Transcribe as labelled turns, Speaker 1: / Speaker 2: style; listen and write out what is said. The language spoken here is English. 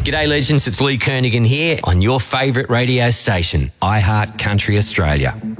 Speaker 1: G'day legends, it's Lee Kernaghan here on your favourite radio station, iHeart Country Australia.